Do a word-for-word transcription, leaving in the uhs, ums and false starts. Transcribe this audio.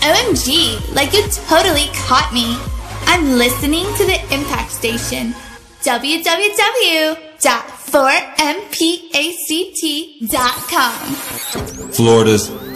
O M G, like you totally caught me. I'm listening to the Impact Station. w w w dot four m pact dot com. Florida's